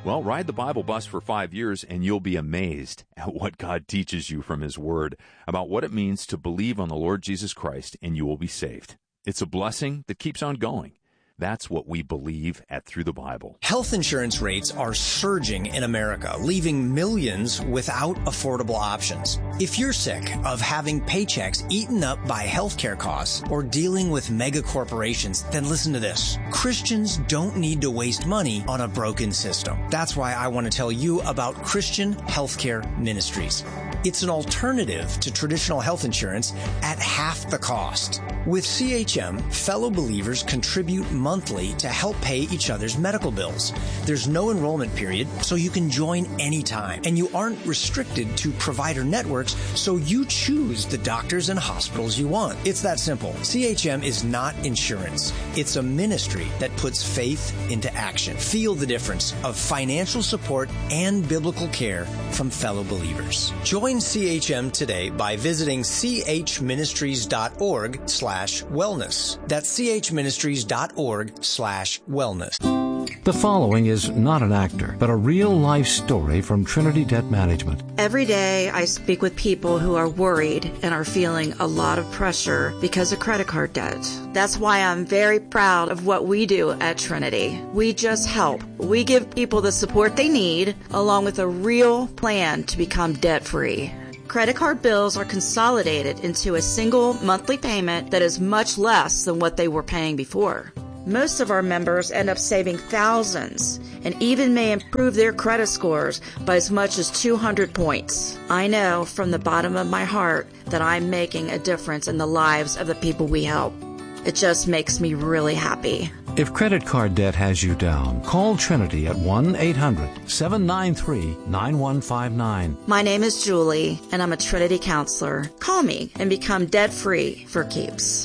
Well, ride the Bible bus for 5 years and you'll be amazed at what God teaches you from His Word about what it means to believe on the Lord Jesus Christ and you will be saved. It's a blessing that keeps on going. That's what we believe at Through the Bible. Health insurance rates are surging in America, leaving millions without affordable options. If you're sick of having paychecks eaten up by healthcare costs or dealing with mega corporations, then listen to this. Christians don't need to waste money on a broken system. That's why I want to tell you about Christian Healthcare Ministries. It's an alternative to traditional health insurance at half the cost. With CHM, fellow believers contribute monthly to help pay each other's medical bills. There's no enrollment period, so you can join anytime. And you aren't restricted to provider networks, so you choose the doctors and hospitals you want. It's that simple. CHM is not insurance. It's a ministry that puts faith into action. Feel the difference of financial support and biblical care from fellow believers. Join CHM today by visiting chministries.org/wellness. That's chministries.org/wellness. The following is not an actor, but a real-life story from Trinity Debt Management. Every day I speak with people who are worried and are feeling a lot of pressure because of credit card debt. That's why I'm very proud of what we do at Trinity. We just help. We give people the support they need, along with a real plan to become debt-free. Credit card bills are consolidated into a single monthly payment that is much less than what they were paying before. Most of our members end up saving thousands and even may improve their credit scores by as much as 200 points. I know from the bottom of my heart that I'm making a difference in the lives of the people we help. It just makes me really happy. If credit card debt has you down, call Trinity at 1-800-793-9159. My name is Julie, and I'm a Trinity counselor. Call me and become debt-free for keeps.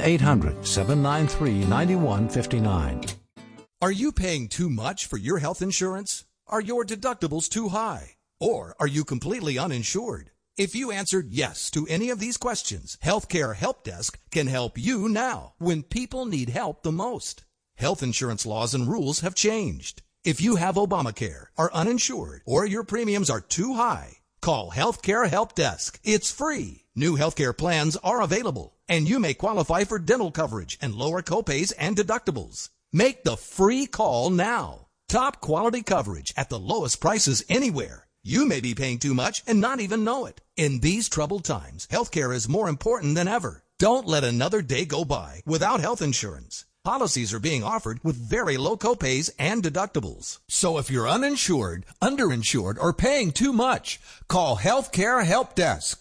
1-800-793-9159. Are you paying too much for your health insurance? Are your deductibles too high? Or are you completely uninsured? If you answered yes to any of these questions, Healthcare Help Desk can help you now when people need help the most. Health insurance laws and rules have changed. If you have Obamacare, are uninsured, or your premiums are too high, call Healthcare Help Desk. It's free. New healthcare plans are available, and you may qualify for dental coverage and lower copays and deductibles. Make the free call now. Top quality coverage at the lowest prices anywhere. You may be paying too much and not even know it. In these troubled times, healthcare is more important than ever. Don't let another day go by without health insurance. Policies are being offered with very low copays and deductibles. So if you're uninsured, underinsured, or paying too much, call Healthcare Help Desk.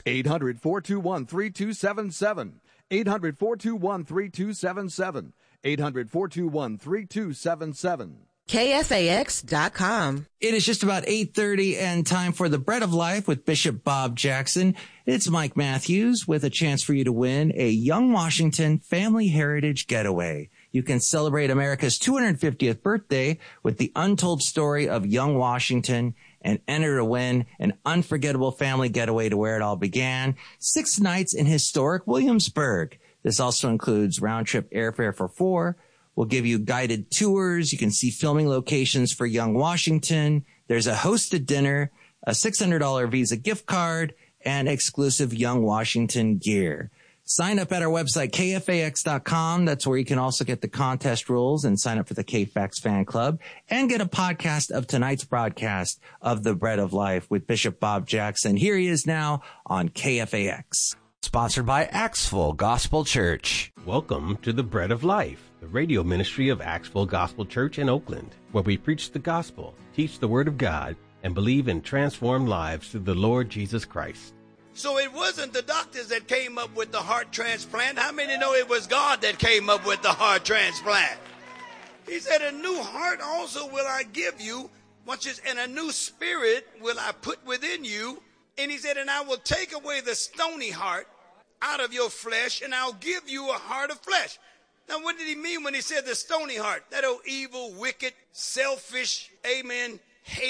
800-421-3277. 800-421-3277. 800-421-3277. KFAX.com. It is just about 8:30 and time for the Bread of Life with Bishop Bob Jackson. It's Mike Matthews with a chance for you to win a Young Washington Family Heritage Getaway. You can celebrate America's 250th birthday with the untold story of Young Washington and enter to win an unforgettable family getaway to where it all began. 6 nights in historic Williamsburg. This also includes round-trip airfare for 4. We'll give you guided tours. You can see filming locations for Young Washington. There's a hosted dinner, a $600 Visa gift card, and exclusive Young Washington gear. Sign up at our website, KFAX.com. That's where you can also get the contest rules and sign up for the KFAX fan club and get a podcast of tonight's broadcast of The Bread of Life with Bishop Bob Jackson. Here he is now on KFAX. Sponsored by Axville Gospel Church. Welcome to the Bread of Life, the radio ministry of Axville Gospel Church in Oakland, where we preach the gospel, teach the word of God, and believe in transformed lives through the Lord Jesus Christ. So it wasn't the doctors that came up with the heart transplant. How many know it was God that came up with the heart transplant? He said, a new heart also will I give you, and a new spirit will I put within you. And he said, and I will take away the stony heart out of your flesh, and I'll give you a heart of flesh. Now, what did he mean when he said the stony heart? That old evil, wicked, selfish, amen, hate,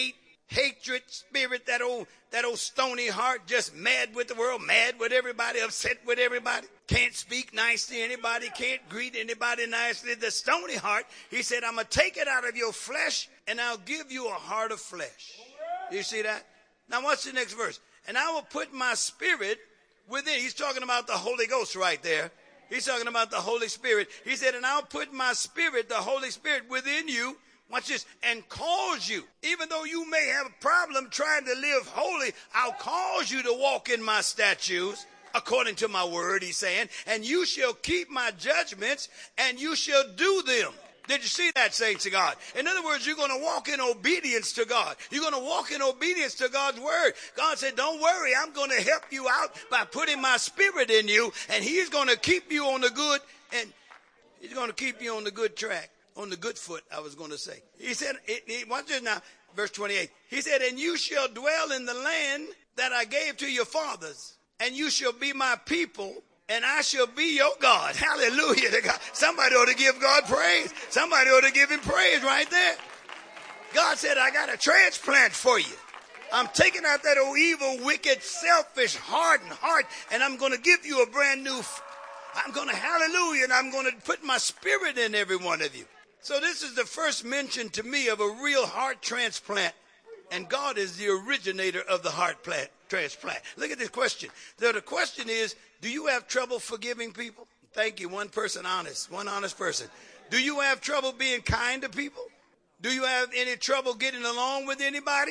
hatred spirit, that old stony heart, just mad with the world, mad with everybody, upset with everybody, can't speak nice to anybody, can't greet anybody nicely. The stony heart, he said, I'm going to take it out of your flesh and I'll give you a heart of flesh. You see that? Now watch the next verse. And I will put my spirit within. He's talking about the Holy Ghost right there. He's talking about the Holy Spirit. He said, and I'll put my spirit, the Holy Spirit, within you. Watch this. And cause you, even though you may have a problem trying to live holy, I'll cause you to walk in my statutes according to my word, he's saying. And you shall keep my judgments and you shall do them. Did you see that, saints of God? In other words, you're going to walk in obedience to God. You're going to walk in obedience to God's word. God said, don't worry, I'm going to help you out by putting my spirit in you, and he's going to keep you on the good, and he's going to keep you on the good track, on the good foot, I was going to say. He said, watch this now, verse 28. He said, and you shall dwell in the land that I gave to your fathers, and you shall be my people, and I shall be your God. Hallelujah to God. Somebody ought to give God praise. Somebody ought to give him praise right there. God said, I got a transplant for you. I'm taking out that old evil, wicked, selfish, hardened heart, and I'm going to give you a brand new, I'm going to, hallelujah, and I'm going to put my spirit in every one of you. So this is the first mention to me of a real heart transplant. And God is the originator of the heart transplant. Look at this question. So the question is, do you have trouble forgiving people? Thank you. One honest person. Do you have trouble being kind to people? Do you have any trouble getting along with anybody?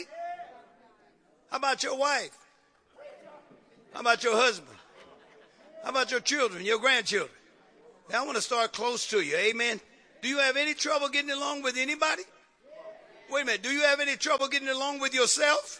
How about your wife? How about your husband? How about your children, your grandchildren? Now, I want to start close to you. Amen. Do you have any trouble getting along with anybody? Wait a minute. Do you have any trouble getting along with yourself?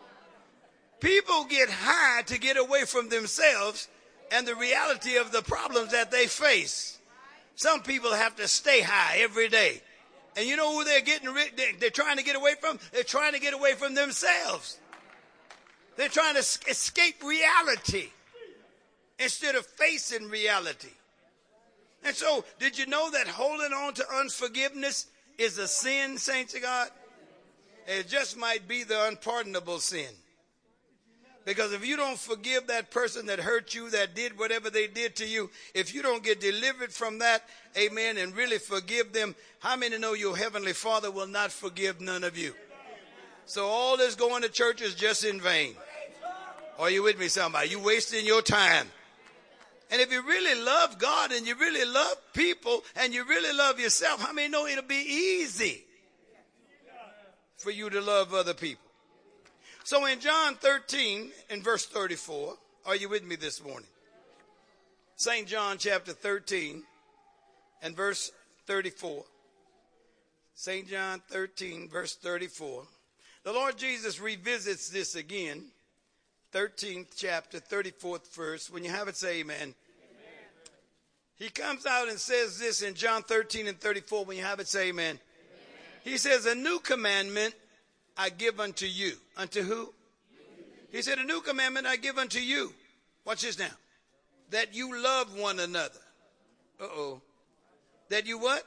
People get high to get away from themselves and the reality of the problems that they face. Some people have to stay high every day. And you know who they're trying to get away from? They're trying to get away from themselves. They're trying to escape reality instead of facing reality. And so, did you know that holding on to unforgiveness is a sin, saints of God? It just might be the unpardonable sin. Because if you don't forgive that person that hurt you, that did whatever they did to you, if you don't get delivered from that, amen, and really forgive them, how many know your heavenly Father will not forgive none of you? So all this going to church is just in vain. Are you with me, somebody? You wasting your time. And if you really love God and you really love people and you really love yourself, how many know it'll be easy for you to love other people? So in John 13 and verse 34, are you with me this morning? St. John chapter 13 and verse 34. St. John 13 verse 34. The Lord Jesus revisits this again. 13th chapter, 34th verse. When you have it, say amen. Amen. He comes out and says this in John 13 and 34. When you have it, say amen. Amen. He says, a new commandment I give unto you. Unto who? He said, a new commandment I give unto you. Watch this now. That you love one another. Uh-oh. That you what?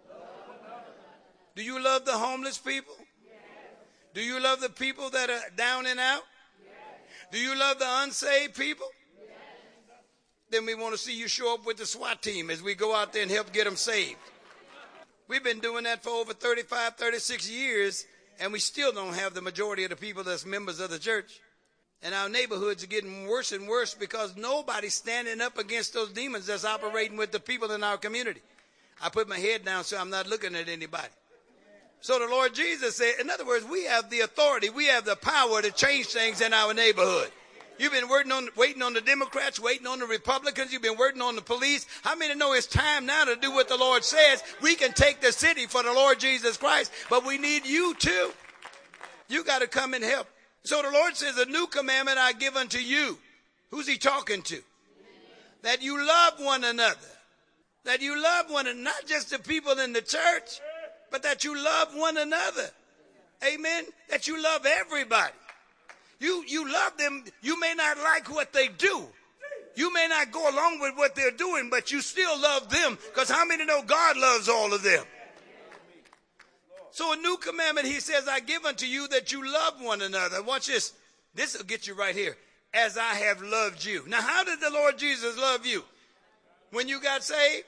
Do you love the homeless people? Yes. Do you love the people that are down and out? Yes. Do you love the unsaved people? Yes. Then we want to see you show up with the SWAT team as we go out there and help get them saved. We've been doing that for over 35, 36 years, and we still don't have the majority of the people that's members of the church. And our neighborhoods are getting worse and worse because nobody's standing up against those demons that's operating with the people in our community. I put my head down so I'm not looking at anybody. So the Lord Jesus said, in other words, we have the authority, we have the power to change things in our neighborhood. You've been waiting on the Democrats, waiting on the Republicans. You've been waiting on the police. How many know it's time now to do what the Lord says? We can take the city for the Lord Jesus Christ, but we need you too. You got to come and help. So the Lord says, a new commandment I give unto you. Who's he talking to? That you love one another. That you love one another, not just the people in the church, but that you love one another. Amen. That you love everybody. You love them. You may not like what they do. You may not go along with what they're doing, but you still love them. Because how many know God loves all of them? So a new commandment, he says, I give unto you that you love one another. Watch this. This will get you right here. As I have loved you. Now, how did the Lord Jesus love you? When you got saved?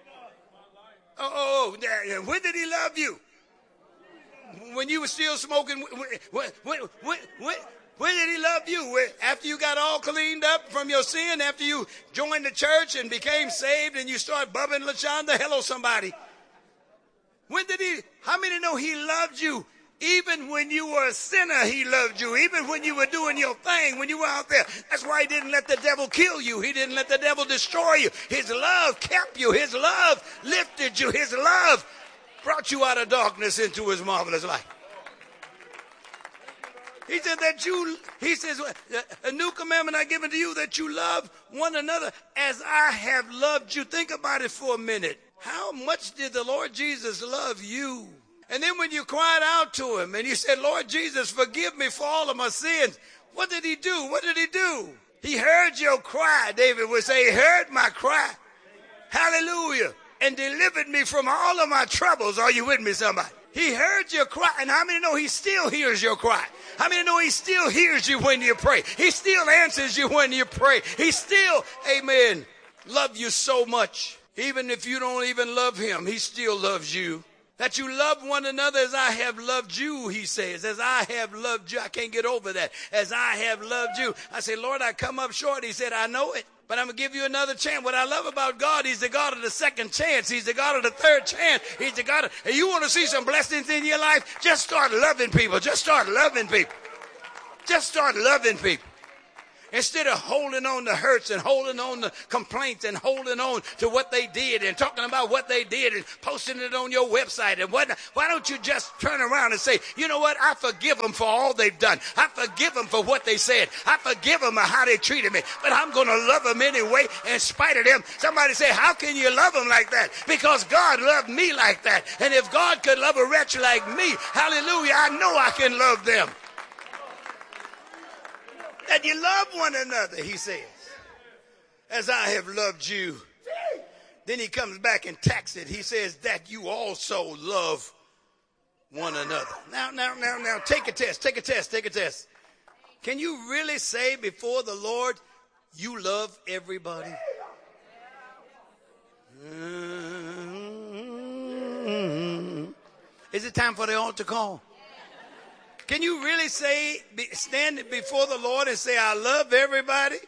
When did he love you? When you were still smoking? When did he love you? After you got all cleaned up from your sin? After you joined the church and became saved and you started bubbling LaShonda? Hello, somebody. When did he? How many know he loved you? Even when you were a sinner, he loved you. Even when you were doing your thing, when you were out there. That's why he didn't let the devil kill you. He didn't let the devil destroy you. His love kept you. His love lifted you. His love brought you out of darkness into his marvelous light. He said a new commandment I give unto you, that you love one another as I have loved you. Think about it for a minute. How much did the Lord Jesus love you? And then when you cried out to him and you said, Lord Jesus, forgive me for all of my sins. What did he do? What did he do? He heard your cry. David would say, he heard my cry. Hallelujah. And delivered me from all of my troubles. Are you with me, somebody? He heard your cry. And how many know he still hears your cry? How many know he still hears you when you pray? He still answers you when you pray. He still, amen, love you so much. Even if you don't even love him, he still loves you. That you love one another as I have loved you, he says. As I have loved you. I can't get over that. As I have loved you. I say, Lord, I come up short. He said, I know it. But I'm going to give you another chance. What I love about God, he's the God of the second chance. He's the God of the third chance. He's the God of, and you want to see some blessings in your life? Just start loving people. Just start loving people. Just start loving people. Instead of holding on to hurts and holding on to complaints and holding on to what they did and talking about what they did and posting it on your website and whatnot, why don't you just turn around and say, you know what, I forgive them for all they've done. I forgive them for what they said. I forgive them for how they treated me. But I'm going to love them anyway in spite of them. Somebody say, how can you love them like that? Because God loved me like that. And if God could love a wretch like me, hallelujah, I know I can love them. That you love one another, he says, as I have loved you. Then he comes back and tacks it. He says that you also love one another. Now, take a test. Can you really say before the Lord, you love everybody? Is it time for the altar call? Can you really say, stand before the Lord and say, I love everybody?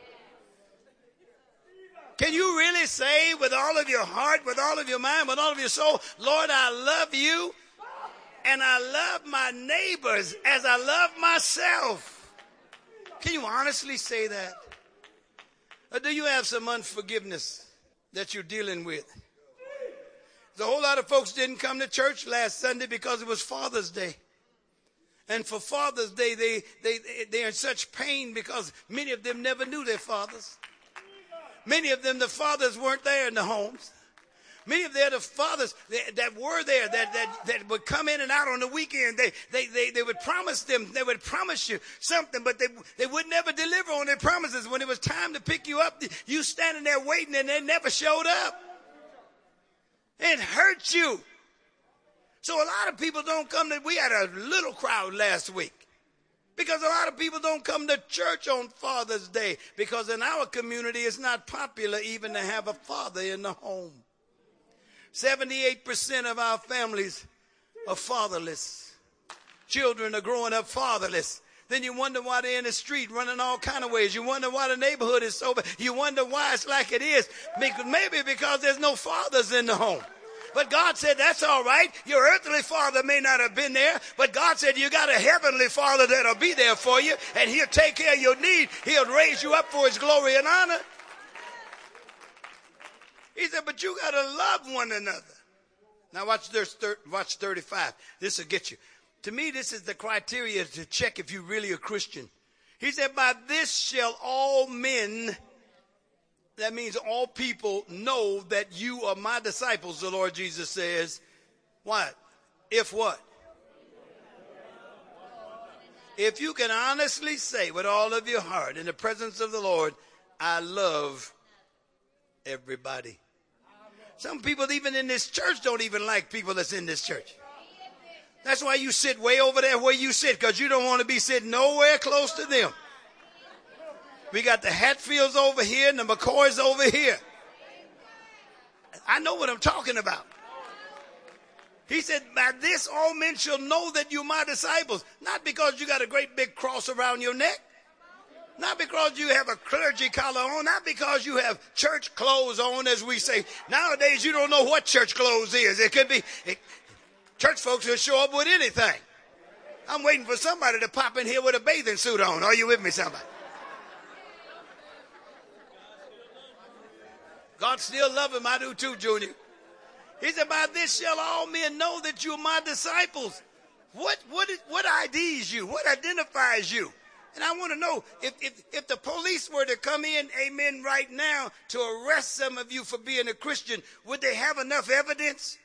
Can you really say with all of your heart, with all of your mind, with all of your soul, Lord, I love you and I love my neighbors as I love myself? Can you honestly say that? Or do you have some unforgiveness that you're dealing with? There's a whole lot of folks didn't come to church last Sunday because it was Father's Day. And for Father's Day, they're in such pain because many of them never knew their fathers. Many of them, the fathers weren't there in the homes. Many of them, the fathers that were there, that would come in and out on the weekend, they would promise them, they would promise you something, but they would never deliver on their promises. When it was time to pick you up, you standing there waiting and they never showed up. It hurt you. So a lot of people don't come to, we had a little crowd last week because a lot of people don't come to church on Father's Day because in our community it's not popular even to have a father in the home. 78% of our families are fatherless. Children are growing up fatherless. Then you wonder why they're in the street running all kind of ways. You wonder why the neighborhood is so bad. You wonder why it's like it is. Maybe because there's no fathers in the home. But God said, that's all right. Your earthly father may not have been there, but God said you got a heavenly father that'll be there for you, and he'll take care of your need. He'll raise you up for his glory and honor. He said, but you got to love one another. Now watch 35. This will get you. To me, this is the criteria to check if you're really a Christian. He said, by this shall all men, that means all people, know that you are my disciples, the Lord Jesus says. What? If what? If you can honestly say with all of your heart in the presence of the Lord, I love everybody. Some people even in this church don't even like people that's in this church. That's why you sit way over there where you sit, because you don't want to be sitting nowhere close to them. We got the Hatfields over here and the McCoys over here. I know what I'm talking about. He said, by this all men shall know that you're my disciples. Not because you got a great big cross around your neck. Not because you have a clergy collar on. Not because you have church clothes on, as we say. Nowadays, you don't know what church clothes is. It could be, church folks will show up with anything. I'm waiting for somebody to pop in here with a bathing suit on. Are you with me, somebody? God still love him. I do too, Junior. He said, by this shall all men know that you're my disciples. What IDs you? What identifies you? And I want to know, if the police were to come in, amen, right now to arrest some of you for being a Christian, would they have enough evidence?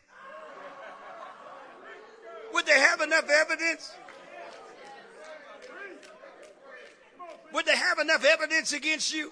Would they have enough evidence? Would they have enough evidence against you?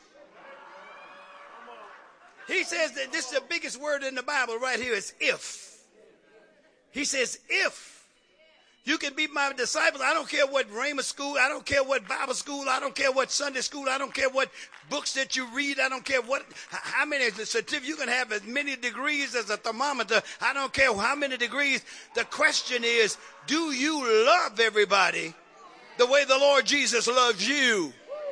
He says that this is the biggest word in the Bible right here is if. He says if. You can be my disciples. I don't care what Rhema school. I don't care what Bible school. I don't care what Sunday school. I don't care what books that you read. I don't care how many certificates. You can have as many degrees as a thermometer. I don't care how many degrees. The question is, do you love everybody the way the Lord Jesus loves you?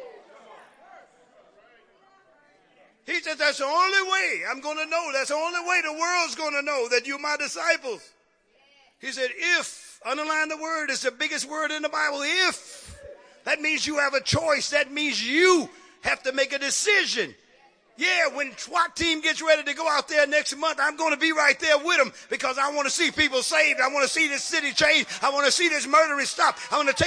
He said, that's the only way I'm going to know. That's the only way the world's going to know that you're my disciples. He said, if, underline the word, it's the biggest word in the Bible, if. That means you have a choice. That means you have to make a decision. Yeah, when SWAT team gets ready to go out there next month, I'm going to be right there with them because I want to see people saved. I want to see this city change. I want to see this murdering stop. I want to take